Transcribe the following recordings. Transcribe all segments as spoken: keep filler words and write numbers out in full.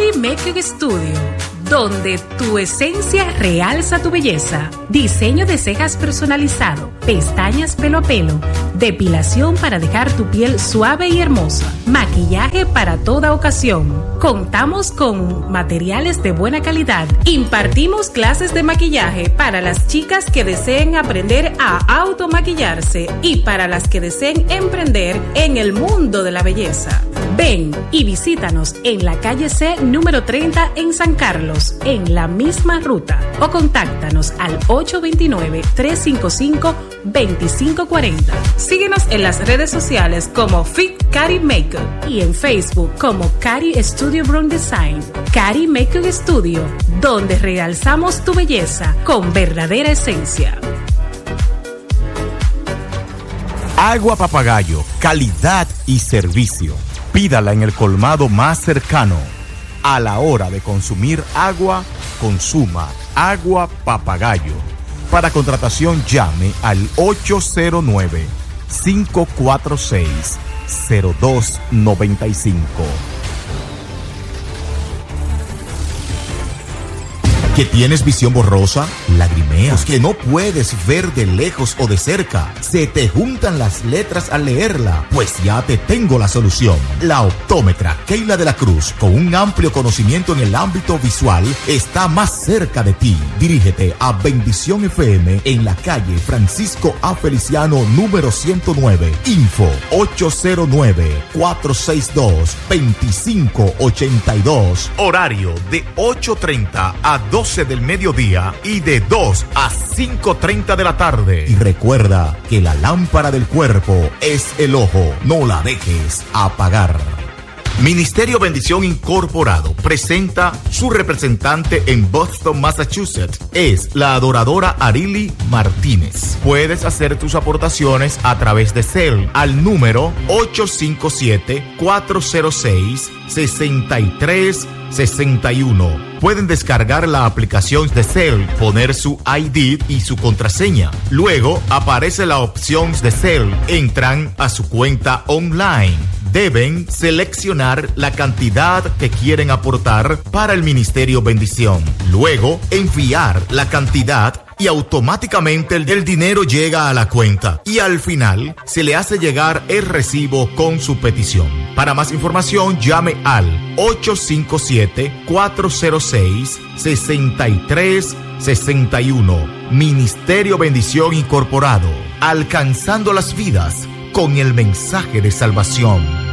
Cari Makeup Studio, donde tu esencia realza tu belleza. Diseño de cejas personalizado, pestañas pelo a pelo, depilación para dejar tu piel suave y hermosa, maquillaje para toda ocasión. Contamos con materiales de buena calidad. Impartimos clases de maquillaje para las chicas que deseen aprender a automaquillarse y para las que deseen emprender en el mundo de la belleza. Ven y visítanos en la calle C número treinta en San Carlos, en la misma ruta, o contáctanos al ocho dos nueve, tres cinco cinco, dos cinco cuatro cero. Síguenos en las redes sociales como Fit Cari Makeup y en Facebook como Cari Studio Brand Design. Cari Makeup Studio, donde realzamos tu belleza con verdadera esencia. Agua Papagayo, calidad y servicio. Pídala en el colmado más cercano. A la hora de consumir agua, consuma Agua Papagayo. Para contratación llame al ocho cero nueve, cinco cuatro seis, cero dos nueve cinco. ¿Que tienes visión borrosa? ¿Lagrimeas? ¿Que no puedes ver de lejos o de cerca? ¿Se te juntan las letras al leerla? Pues ya te tengo la solución. La optómetra Keila de la Cruz, con un amplio conocimiento en el ámbito visual, está más cerca de ti. Dirígete a Bendición F M en la calle Francisco A. Feliciano número ciento nueve. Info ocho cero nueve, cuatro seis dos, dos cinco ocho dos. Horario de ocho treinta a doce del mediodía y de dos a cinco treinta de la tarde. Y recuerda que la lámpara del cuerpo es el ojo. No la dejes apagar. Ministerio Bendición Incorporado presenta su representante en Boston, Massachusetts. Es la adoradora Arili Martínez. Puedes hacer tus aportaciones a través de Zelle al número ocho cinco siete, cuatro cero seis, seis tres seis uno. Pueden descargar la aplicación de Zelle, poner su I D y su contraseña. Luego aparece la opción de Zelle. Entran a su cuenta online. Deben seleccionar la cantidad que quieren aportar para el Ministerio Bendición. Luego, enviar la cantidad y automáticamente el, el dinero llega a la cuenta. Y al final, se le hace llegar el recibo con su petición. Para más información, llame al ocho cinco siete, cuatro cero seis, seis tres seis uno. Ministerio Bendición Incorporado. Alcanzando las vidas con el mensaje de salvación.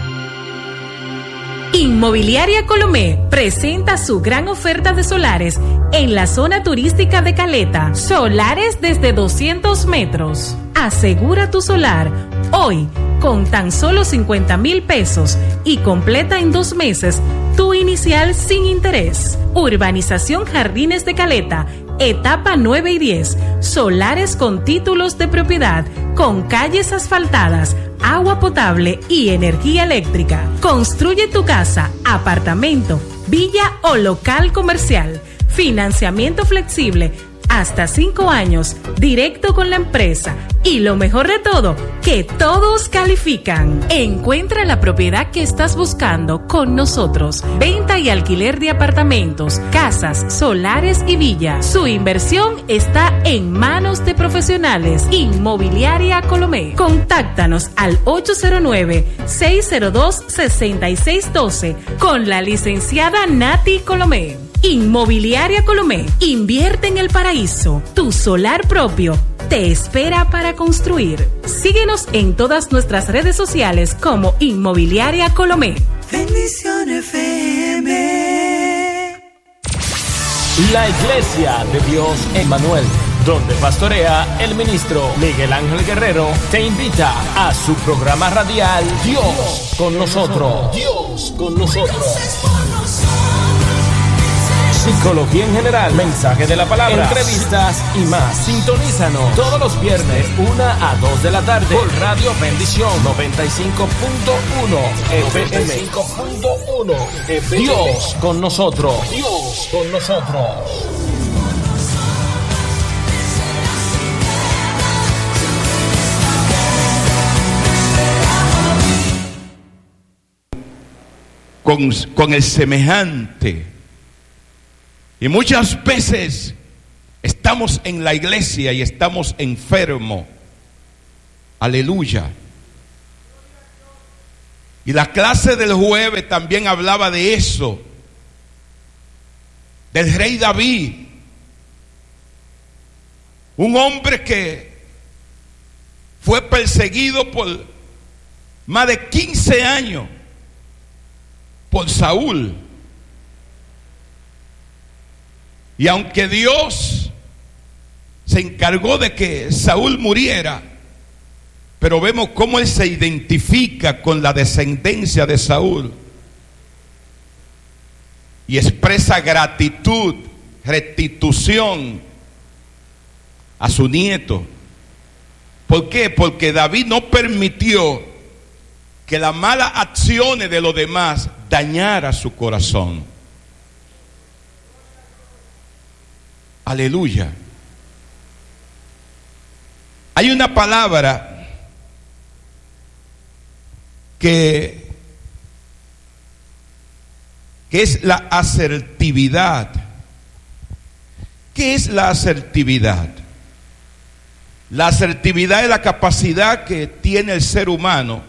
Inmobiliaria Colomé presenta su gran oferta de solares en la zona turística de Caleta. Solares desde doscientos metros. Asegura tu solar hoy con tan solo cincuenta mil pesos y completa en dos meses tu inicial sin interés. Urbanización Jardines de Caleta, etapa nueve y diez. Solares con títulos de propiedad, con calles asfaltadas, agua potable y energía eléctrica. Construye tu casa, apartamento, villa o local comercial. Financiamiento flexible hasta cinco años, directo con la empresa. Y lo mejor de todo, que todos califican. Encuentra la propiedad que estás buscando con nosotros. Venta y alquiler de apartamentos, casas, solares y villas. Su inversión está en manos de profesionales. Inmobiliaria Colomé. Contáctanos al ocho cero nueve, seis cero dos, seis seis uno dos con la licenciada Nati Colomé. Inmobiliaria Colomé. Invierte en el paraíso. Tu solar propio te espera para construir. Síguenos en todas nuestras redes sociales como Inmobiliaria Colomé. Bendición F M. La Iglesia de Dios Emmanuel, donde pastorea el ministro Miguel Ángel Guerrero, te invita a su programa radial Dios con nosotros. Dios con nosotros. Psicología en general, mensaje de la palabra, entrevistas y más. Sintonízanos todos los viernes, una a dos de la tarde, por Radio Bendición noventa y cinco punto uno F M. noventa y cinco punto uno F M. Dios con nosotros. Dios con nosotros. con, con el semejante. Y muchas veces estamos en la iglesia y estamos enfermos. Aleluya. Y la clase del jueves también hablaba de eso, del rey David, un hombre que fue perseguido por más de quince años por Saúl. Y aunque Dios se encargó de que Saúl muriera, pero vemos cómo él se identifica con la descendencia de Saúl y expresa gratitud, restitución a su nieto. ¿Por qué? Porque David no permitió que las malas acciones de los demás dañara su corazón. Aleluya. Hay una palabra que, que es la asertividad. ¿Qué es la asertividad? La asertividad es la capacidad que tiene el ser humano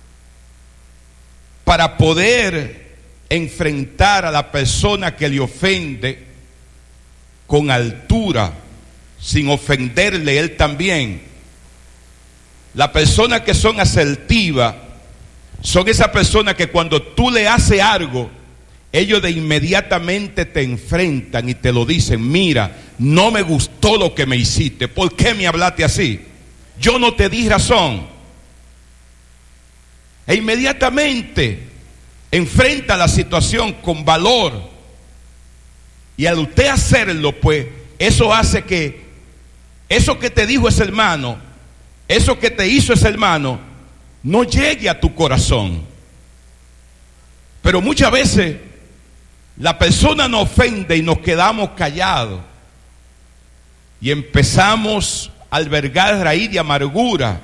para poder enfrentar a la persona que le ofende con altura, sin ofenderle él también. Las personas que son asertivas son esas personas que cuando tú le haces algo, ellos de inmediatamente te enfrentan y te lo dicen: mira, no me gustó lo que me hiciste, ¿por qué me hablaste así? Yo no te di razón. E inmediatamente enfrenta la situación con valor. Y al usted hacerlo, pues eso hace que eso que te dijo ese hermano, eso que te hizo ese hermano, no llegue a tu corazón. Pero muchas veces la persona nos ofende y nos quedamos callados y empezamos a albergar raíz de amargura.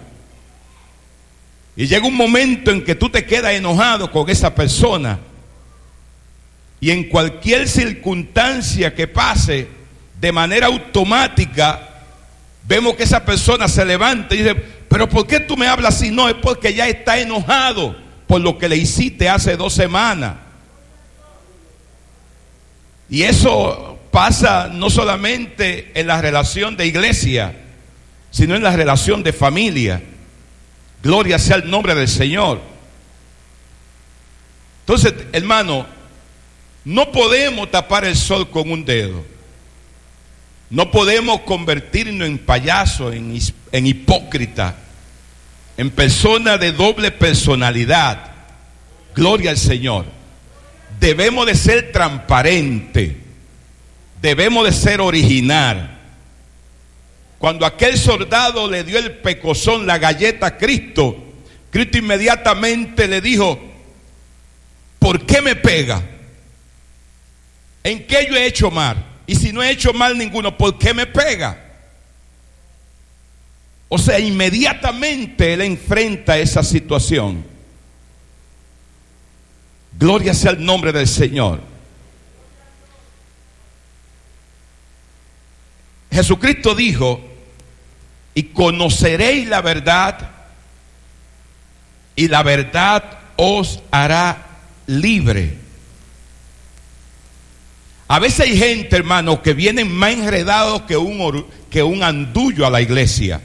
Y llega un momento en que tú te quedas enojado con esa persona, y en cualquier circunstancia que pase, de manera automática vemos que esa persona se levanta y dice: pero ¿por qué tú me hablas así? No, es porque ya está enojado por lo que le hiciste hace dos semanas. Y eso pasa no solamente en la relación de iglesia, sino en la relación de familia. Gloria sea el nombre del Señor. Entonces, hermano, no podemos tapar el sol con un dedo. No podemos convertirnos en payasos, en, en hipócritas, en personas de doble personalidad. Gloria al Señor. Debemos de ser transparentes. Debemos de ser original. Cuando aquel soldado le dio el pecozón, la galleta a Cristo, Cristo inmediatamente le dijo: ¿por qué me pega? ¿En qué yo he hecho mal? Y si no he hecho mal ninguno, ¿por qué me pega? O sea, inmediatamente él enfrenta esa situación. Gloria sea el nombre del Señor. Jesucristo dijo: y conoceréis la verdad, y la verdad os hará libre. A veces hay gente, hermano, que vienen más enredados que un, que un andullo a la iglesia.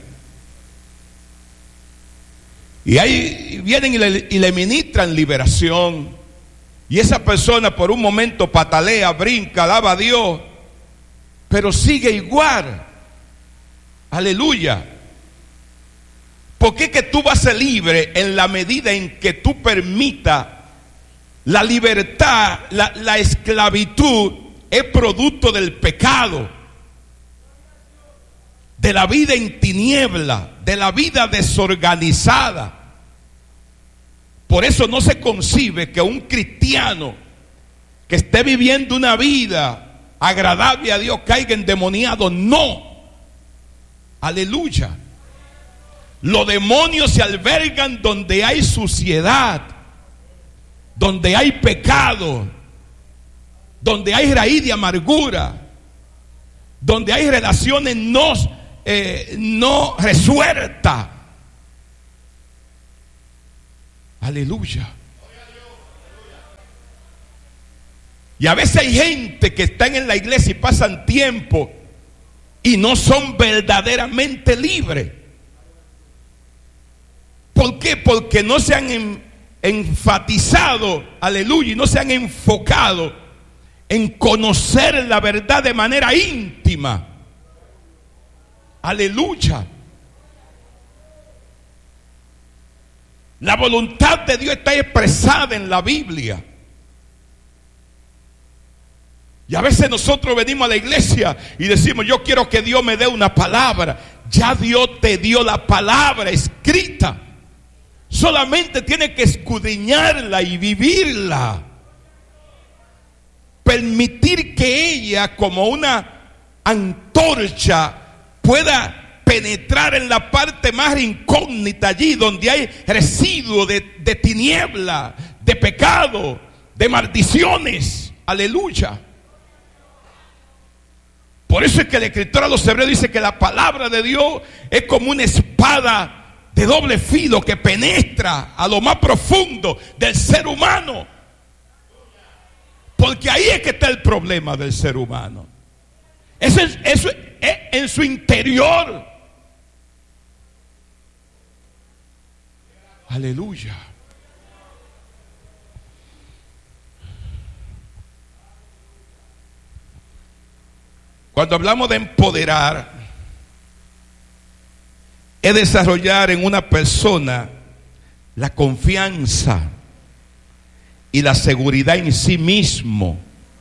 Y ahí vienen y le, y le ministran liberación. Y esa persona por un momento patalea, brinca, alaba a Dios, pero sigue igual. Aleluya. ¿Por qué que tú vas a ser libre en la medida en que tú permitas la libertad? La, la esclavitud es producto del pecado, de la vida en tiniebla, de la vida desorganizada. Por eso no se concibe que un cristiano que esté viviendo una vida agradable a Dios caiga endemoniado. No. Aleluya. Los demonios se albergan donde hay suciedad. donde hay pecado, donde hay raíz de amargura, donde hay relaciones no, eh, no resueltas. Aleluya. Y a veces hay gente que están en la iglesia y pasan tiempo y no son verdaderamente libres. ¿Por qué? Porque no se han en, enfatizado, aleluya, y no se han enfocado en conocer la verdad de manera íntima. Aleluya. La voluntad de Dios está expresada en la Biblia. Y a veces nosotros venimos a la iglesia y decimos, yo quiero que Dios me dé una palabra. Ya Dios te dio la palabra escrita. Solamente tiene que escudriñarla y vivirla. Permitir que ella, como una antorcha, pueda penetrar en la parte más incógnita, allí donde hay residuo de, de tiniebla, de pecado, de maldiciones. Aleluya. Por eso es que el escritor a los Hebreos dice que la palabra de Dios es como una espada de doble filo que penetra a lo más profundo del ser humano. Porque ahí es que está el problema del ser humano. Eso es, eso es en su interior. Aleluya. Cuando hablamos de empoderar, es desarrollar en una persona la confianza y la seguridad en sí mismo,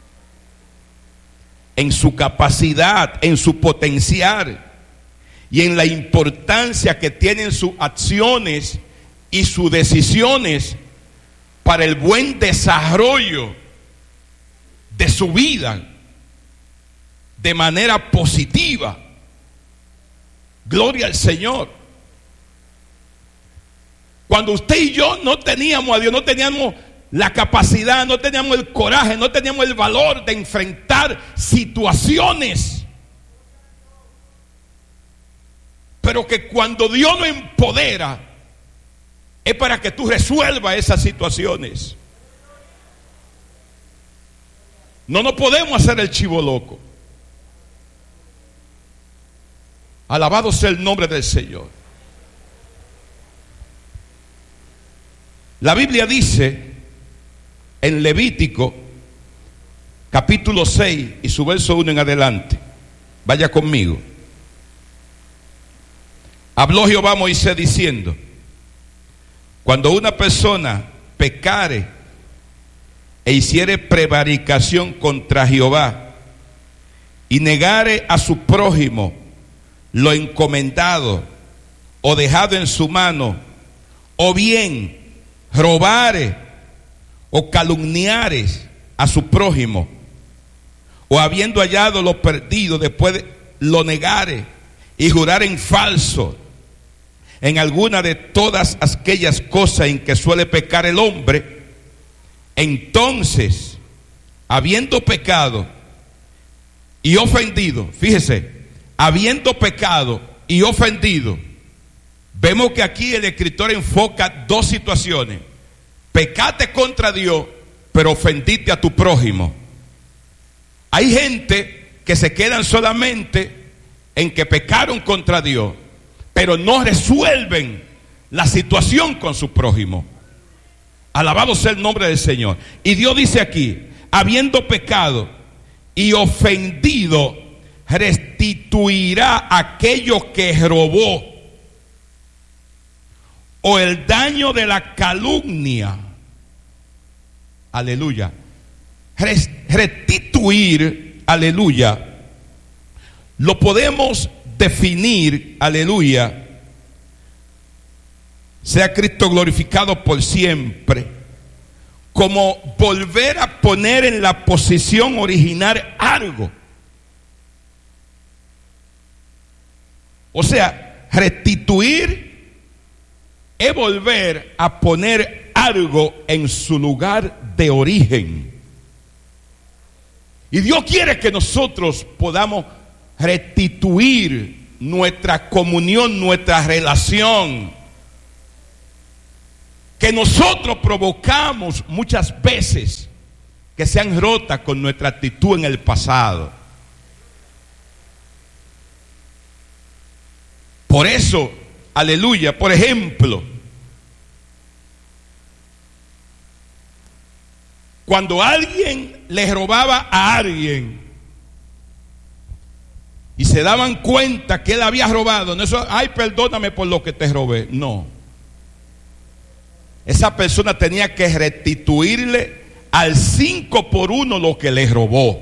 en su capacidad, en su potencial y en la importancia que tienen sus acciones y sus decisiones para el buen desarrollo de su vida de manera positiva. Gloria al Señor. Cuando usted y yo no teníamos a Dios, no teníamos la capacidad, no teníamos el coraje, no teníamos el valor de enfrentar situaciones. Pero que cuando Dios nos empodera, es para que tú resuelvas esas situaciones. No nos podemos hacer el chivo loco. Alabado sea el nombre del Señor. La Biblia dice en Levítico capítulo seis y su verso uno en adelante. Vaya conmigo. Habló Jehová a Moisés diciendo: cuando una persona pecare e hiciere prevaricación contra Jehová y negare a su prójimo lo encomendado o dejado en su mano, o bien robare o calumniare a su prójimo, o habiendo hallado lo perdido después de, lo negare y jurar en falso en alguna de todas aquellas cosas en que suele pecar el hombre, entonces, habiendo pecado y ofendido, fíjese, habiendo pecado y ofendido, vemos que aquí el escritor enfoca dos situaciones: pecaste contra Dios, pero ofendiste a tu prójimo. Hay gente que se quedan solamente en que pecaron contra Dios, pero no resuelven la situación con su prójimo. Alabado sea el nombre del Señor. Y Dios dice aquí: habiendo pecado y ofendido, restituirá aquello que robó, o el daño de la calumnia. Aleluya. Restituir, aleluya, lo podemos definir, aleluya, sea Cristo glorificado por siempre, como volver a poner en la posición original algo. O sea, restituir es volver a poner algo en su lugar de origen. Y Dios quiere que nosotros podamos restituir nuestra comunión, nuestra relación, que nosotros provocamos muchas veces que sean rotas con nuestra actitud en el pasado. Por eso, aleluya, por ejemplo, cuando alguien le robaba a alguien y se daban cuenta que él había robado, no eso, ay, perdóname por lo que te robé, no. Esa persona tenía que restituirle al cinco por uno lo que le robó.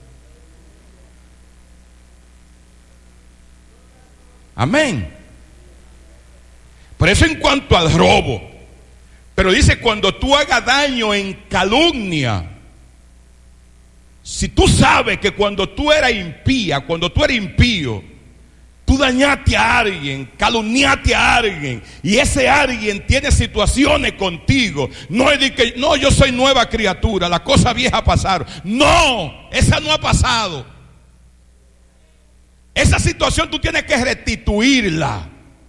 Amén. Por eso en cuanto al robo, pero dice cuando tú hagas daño en calumnia, si tú sabes que cuando tú eras impía, cuando tú eres impío, tú dañaste a alguien, calumniaste a alguien, y ese alguien tiene situaciones contigo, no es de que, no, yo soy nueva criatura, las cosas viejas pasaron. No, esa no ha pasado. Esa situación tú tienes que restituirla.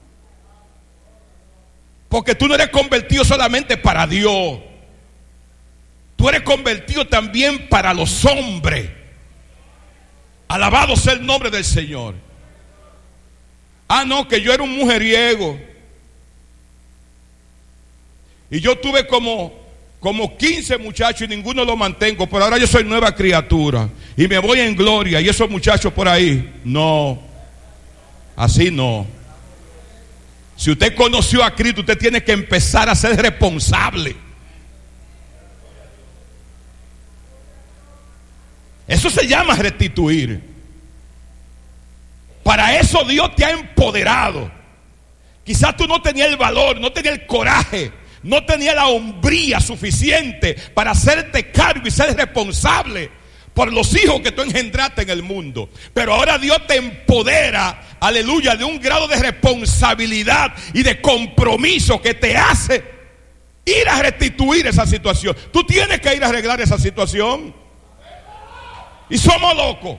Porque tú no eres convertido solamente para Dios. Tú eres convertido también para los hombres. Alabado sea el nombre del Señor. Ah, no, que yo era un mujeriego. Y yo tuve como, como quince muchachos y ninguno lo mantengo. Pero ahora yo soy nueva criatura. Y me voy en gloria. Y esos muchachos por ahí. No. Así no. Si usted conoció a Cristo, usted tiene que empezar a ser responsable. Eso se llama restituir. Para eso Dios te ha empoderado. Quizás tú no tenías el valor, no tenías el coraje, no tenías la hombría suficiente para hacerte cargo y ser responsable por los hijos que tú engendraste en el mundo. Pero ahora Dios te empodera, aleluya, de un grado de responsabilidad y de compromiso que te hace ir a restituir esa situación. Tú tienes que ir a arreglar esa situación. Y somos locos.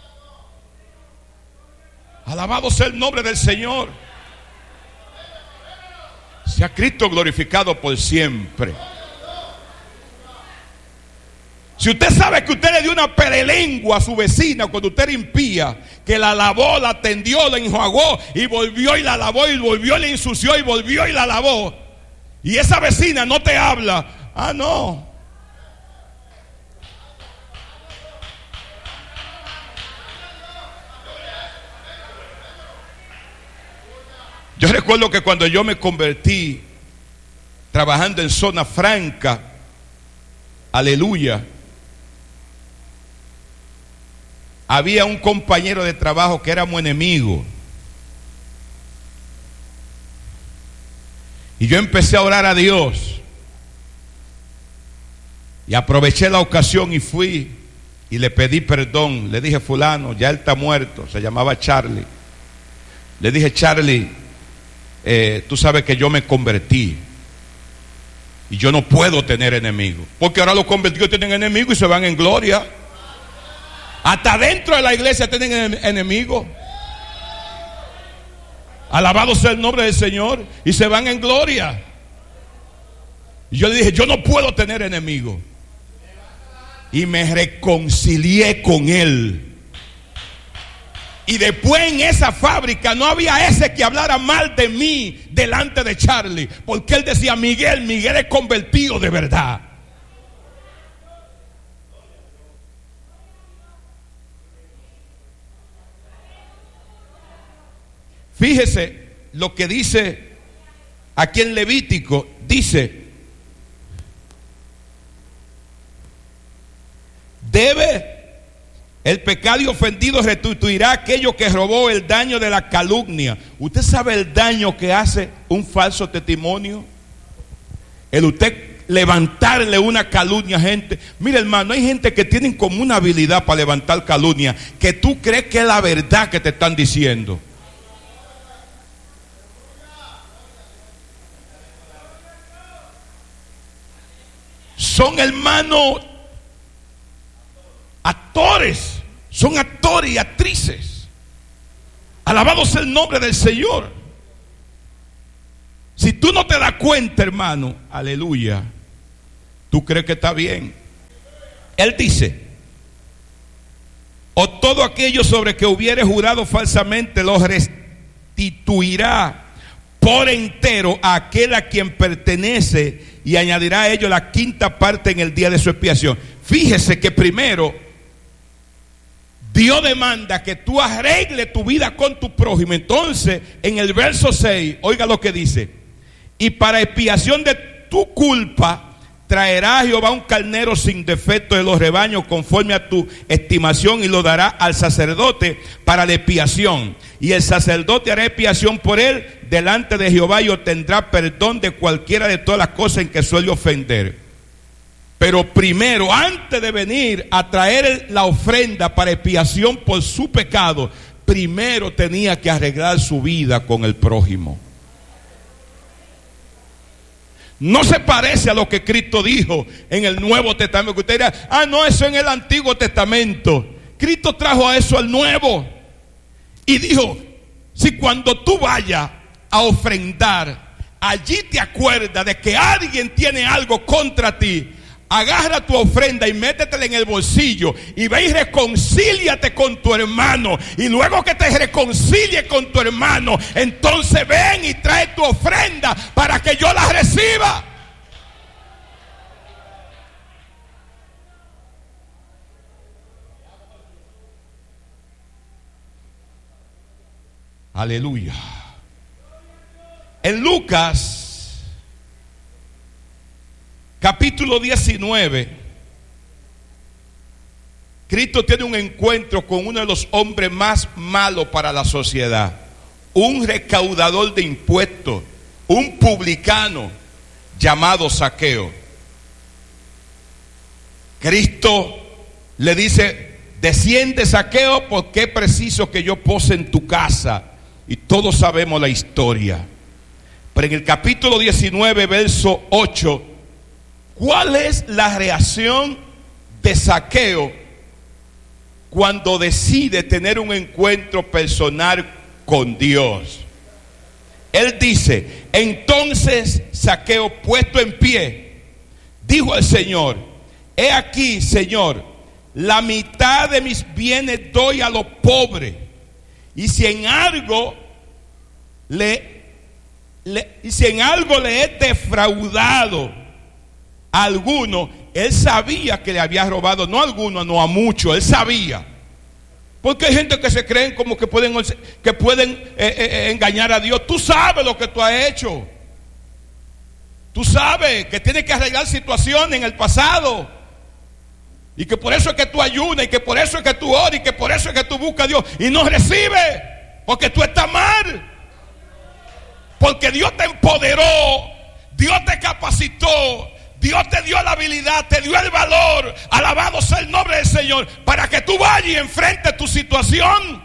Alabado sea el nombre del Señor. Sea Cristo glorificado por siempre. Si usted sabe que usted le dio una pelelengua a su vecina cuando usted era impía, que la lavó, la tendió, la enjuagó y volvió y la lavó y volvió y la ensució y volvió y la lavó, y esa vecina no te habla, ah no, yo recuerdo que cuando yo me convertí trabajando en zona franca, aleluya, había un compañero de trabajo que éramos enemigos. Y yo empecé a orar a Dios. Y aproveché la ocasión y fui y le pedí perdón. Le dije, fulano, ya él está muerto. Se llamaba Charlie. Le dije, Charlie, eh, tú sabes que yo me convertí. Y yo no puedo tener enemigos. Porque ahora los convertidos tienen enemigos y se van en gloria. Hasta dentro de la iglesia tienen enemigos. Alabado sea el nombre del Señor. Y se van en gloria. Y yo le dije, yo no puedo tener enemigos. Y me reconcilié con él. Y después en esa fábrica no había ese que hablara mal de mí delante de Charlie. Porque él decía, Miguel, Miguel es convertido de verdad. Fíjese lo que dice aquí en Levítico. Dice, debe el pecado y ofendido restituirá aquello que robó, el daño de la calumnia. ¿Usted sabe el daño que hace un falso testimonio? El usted levantarle una calumnia a gente. Mira, hermano, hay gente que tienen como una habilidad para levantar calumnia, que tú crees que es la verdad que te están diciendo. son hermanos actores, son actores y actrices. Alabado sea el nombre del Señor. Si tú no te das cuenta, hermano, aleluya, tú crees que está bien. Él dice: o todo aquello sobre que hubiere jurado falsamente lo restituirá por entero a aquel a quien pertenece, y añadirá a ello la quinta parte en el día de su expiación. Fíjese que primero Dios demanda que tú arregles tu vida con tu prójimo. Entonces, en el verso seis, oiga lo que dice: y para expiación de tu culpa traerá a Jehová un carnero sin defecto de los rebaños conforme a tu estimación, y lo dará al sacerdote para la expiación. Y el sacerdote hará expiación por él delante de Jehová, y obtendrá perdón de cualquiera de todas las cosas en que suele ofender. Pero primero, antes de venir a traer la ofrenda para expiación por su pecado, primero tenía que arreglar su vida con el prójimo. No se parece a lo que Cristo dijo en el Nuevo Testamento, que usted dirá: ah, no, eso en el Antiguo Testamento. Cristo trajo a eso al Nuevo y dijo: si cuando tú vayas a ofrendar, allí te acuerdas de que alguien tiene algo contra ti, agarra tu ofrenda y métetela en el bolsillo y ve y reconcíliate con tu hermano, y luego que te reconcilies con tu hermano, entonces ven y trae tu ofrenda para que yo la reciba. Aleluya. En Lucas capítulo diecinueve, Cristo tiene un encuentro con uno de los hombres más malos para la sociedad, un recaudador de impuestos, un publicano llamado Zaqueo. Cristo le dice: desciende, Zaqueo, porque es preciso que yo pose en tu casa. Y todos sabemos la historia. Pero en el capítulo diecinueve, verso ocho, ¿cuál es la reacción de Zaqueo cuando decide tener un encuentro personal con Dios? Él dice: entonces Zaqueo, puesto en pie, dijo al Señor: he aquí, Señor, la mitad de mis bienes doy a los pobres, y si en algo le, le y si en algo le he defraudado a alguno. Él sabía que le había robado, no a alguno, no a muchos, él sabía. Porque hay gente que se creen como que pueden, que pueden eh, eh, engañar a Dios. Tú sabes lo que tú has hecho. Tú sabes que tienes que arreglar situaciones en el pasado, y que por eso es que tú ayunas, y que por eso es que tú oras, y que por eso es que tú buscas a Dios y no recibes, porque tú estás mal. Porque Dios te empoderó, Dios te capacitó, Dios te dio la habilidad, te dio el valor. Alabado sea el nombre del Señor, para que tú vayas y enfrentes tu situación.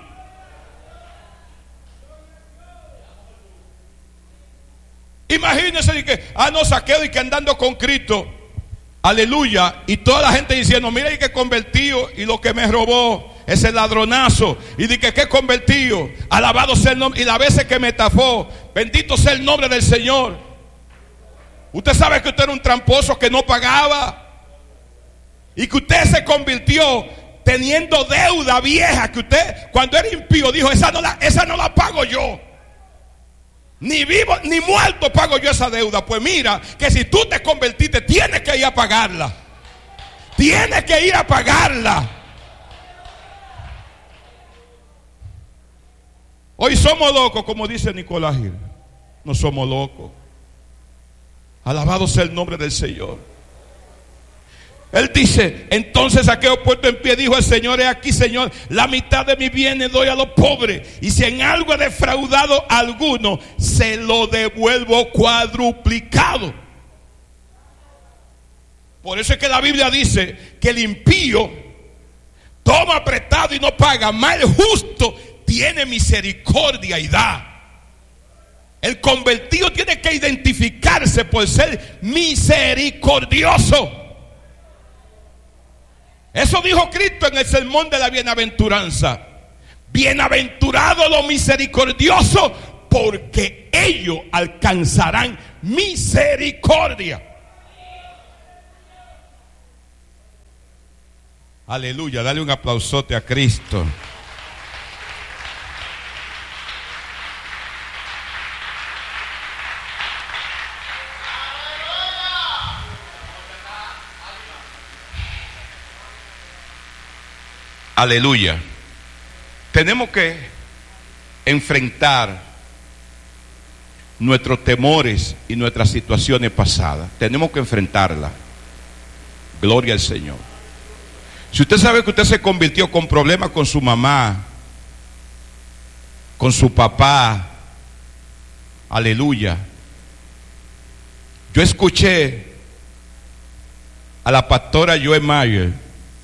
Imagínense de que, ah, no, Zaqueo, y que andando con Cristo, aleluya, y toda la gente diciendo: mira, y que convertido, y lo que me robó, ese ladronazo, y de que qué convertido, alabado sea el nombre, y las veces que me estafó, bendito sea el nombre del Señor. Usted sabe que usted era un tramposo que no pagaba, y que usted se convirtió teniendo deuda vieja, que usted cuando era impío dijo: esa no la, esa no la pago yo, ni vivo ni muerto pago yo esa deuda. Pues mira, que si tú te convertiste, tienes que ir a pagarla, tienes que ir a pagarla. Hoy somos locos, como dice Nicolás Gil. No somos locos. Alabado sea el nombre del Señor. Él dice: entonces Zaqueo, puesto en pie, dijo al Señor: he aquí, Señor, la mitad de mis bienes doy a los pobres, y si en algo he defraudado a alguno, se lo devuelvo cuadruplicado. Por eso es que la Biblia dice que el impío toma prestado y no paga, mas el justo tiene misericordia y da. El convertido tiene que identificarse por ser misericordioso. Eso dijo Cristo en el sermón de la bienaventuranza. Bienaventurados los misericordiosos, porque ellos alcanzarán misericordia. Aleluya, dale un aplausote a Cristo. Aleluya. Tenemos que enfrentar nuestros temores y nuestras situaciones pasadas. Tenemos que enfrentarlas. Gloria al Señor. Si usted sabe que usted se convirtió con problemas con su mamá, con su papá, aleluya. Yo escuché a la pastora Joe Mayer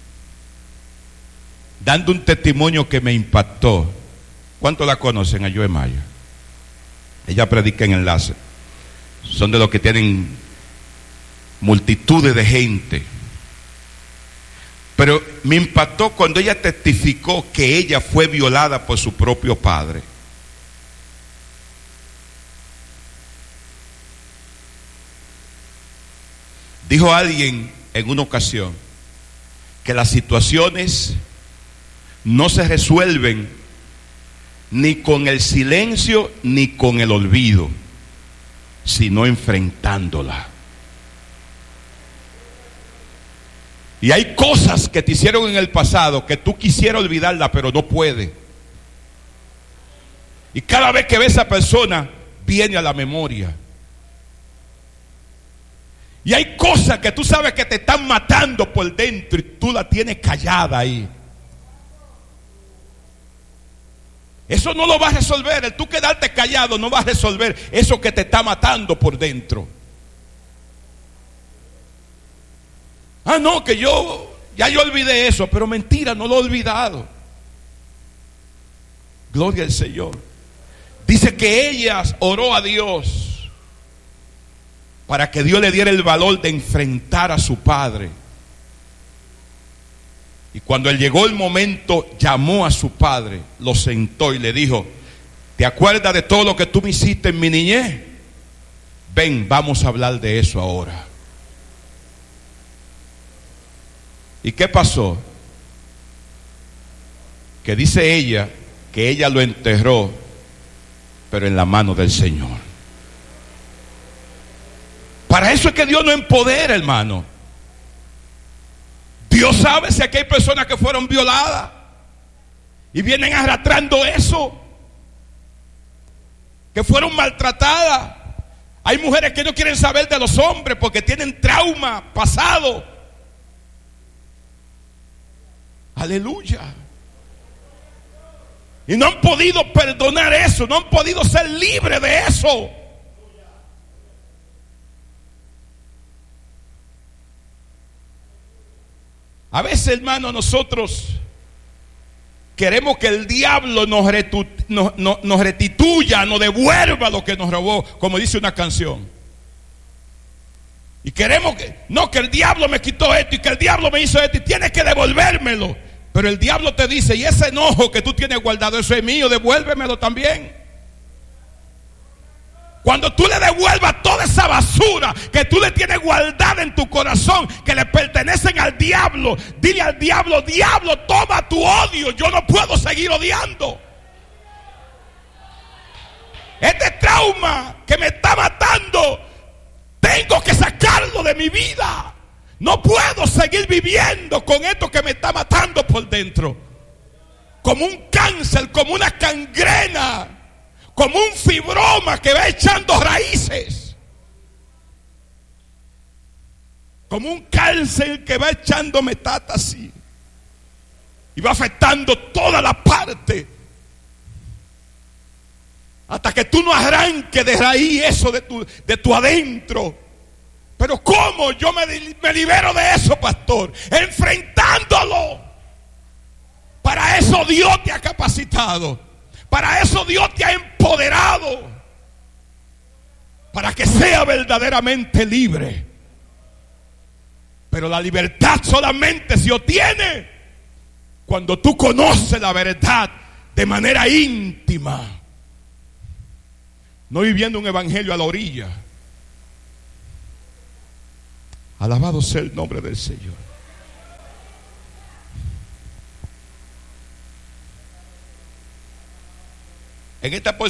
dando un testimonio que me impactó. ¿Cuántos la conocen a Joe Mayer? Ella predica en Enlace. Son de los que tienen multitudes de gente. Pero me impactó cuando ella testificó que ella fue violada por su propio padre. Dijo alguien en una ocasión que las situaciones no se resuelven ni con el silencio ni con el olvido, sino enfrentándola. Y hay cosas que te hicieron en el pasado que tú quisieras olvidarla, pero no puedes. Y cada vez que ves a esa persona, viene a la memoria. Y hay cosas que tú sabes que te están matando por dentro y tú la tienes callada ahí. Eso no lo va a resolver. El tú quedarte callado no va a resolver eso que te está matando por dentro. Ah, no, que yo, ya yo olvidé eso, pero mentira, no lo he olvidado. Gloria al Señor. Dice que ella oró a Dios para que Dios le diera el valor de enfrentar a su padre. Y cuando él llegó el momento, llamó a su padre, lo sentó y le dijo: ¿te acuerdas de todo lo que tú me hiciste en mi niñez? Ven, vamos a hablar de eso ahora. ¿Y qué pasó? Que dice ella que ella lo enterró, pero en la mano del Señor. Para eso es que Dios no empodera, hermano. Dios sabe si aquí hay personas que fueron violadas y vienen arrastrando eso, que fueron maltratadas. Hay mujeres que no quieren saber de los hombres porque tienen trauma pasado. Aleluya. Y no han podido perdonar eso, no han podido ser libres de eso. A veces, hermano, nosotros queremos que el diablo nos, retu, nos, nos, nos restituya, nos devuelva lo que nos robó, como dice una canción. Y queremos que, no, que el diablo me quitó esto y que el diablo me hizo esto y tienes que devolvérmelo. Pero el diablo te dice: y ese enojo que tú tienes guardado, eso es mío, devuélvemelo también. Cuando tú le devuelvas toda esa basura que tú le tienes guardada en tu corazón, que le pertenecen al diablo, dile al diablo: diablo, toma tu odio, yo no puedo seguir odiando. Este trauma que me está matando, tengo que sacarlo de mi vida. No puedo seguir viviendo con esto que me está matando por dentro. Como un cáncer, como una gangrena, como un fibroma que va echando raíces. Como un cáncer que va echando metástasis y va afectando toda la parte. Hasta que tú no arranques de raíz eso de tu, de tu adentro. Pero ¿cómo yo me, me libero de eso, pastor? Enfrentándolo. Para eso Dios te ha capacitado. Para eso Dios te ha empoderado. Para que sea verdaderamente libre. Pero la libertad solamente se obtiene cuando tú conoces la verdad de manera íntima. No viviendo un evangelio a la orilla. Alabado sea el nombre del Señor. En esta